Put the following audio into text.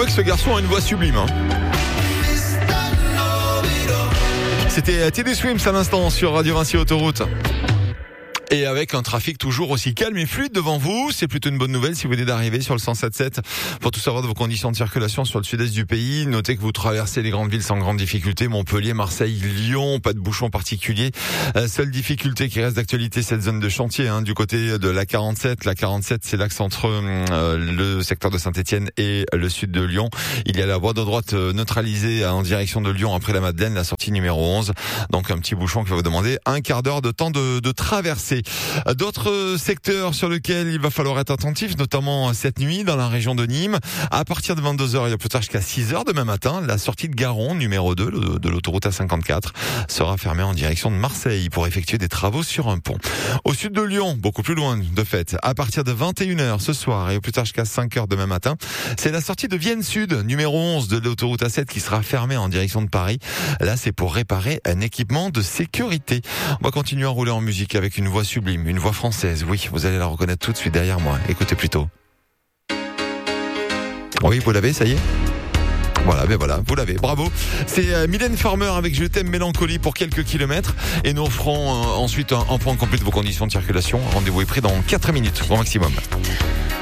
voit que ce garçon a une voix sublime. C'était Teddy Swims à l'instant sur Radio Vinci Autoroute. Et avec un trafic toujours aussi calme et fluide devant vous, c'est plutôt une bonne nouvelle si vous venez d'arriver sur le 107.7. Pour tout savoir de vos conditions de circulation sur le sud-est du pays, notez que vous traversez les grandes villes sans grande difficulté, Montpellier, Marseille, Lyon, pas de bouchons particuliers. Seule difficulté qui reste d'actualité, cette zone de chantier du côté de la 47. La 47, c'est l'axe entre le secteur de Saint-Étienne et le sud de Lyon. Il y a la voie de droite neutralisée en direction de Lyon après la Madeleine, la sortie numéro 11. Donc un petit bouchon qui va vous demander un quart d'heure de temps de traverser. D'autres secteurs sur lesquels il va falloir être attentif, notamment cette nuit dans la région de Nîmes. À partir de 22h, il y a plus tard jusqu'à 6h demain matin, la sortie de Garon, numéro 2 de l'autoroute A54, sera fermée en direction de Marseille pour effectuer des travaux sur un pont. Au sud de Lyon, beaucoup plus loin de fait, à partir de 21h ce soir et au plus tard jusqu'à 5h demain matin, c'est la sortie de Vienne Sud, numéro 11 de l'autoroute A7 qui sera fermée en direction de Paris. Là, c'est pour réparer un équipement de sécurité. On va continuer à rouler en musique avec une voix sublime, une voix française. Oui, vous allez la reconnaître tout de suite derrière moi. Écoutez plutôt. Oui, vous l'avez, ça y est ? Voilà, vous l'avez, bravo. C'est Mylène Farmer avec Je t'aime Mélancolie pour quelques kilomètres. Et nous ferons ensuite un point complet de vos conditions de circulation. Rendez-vous est pris dans 4 minutes, au maximum.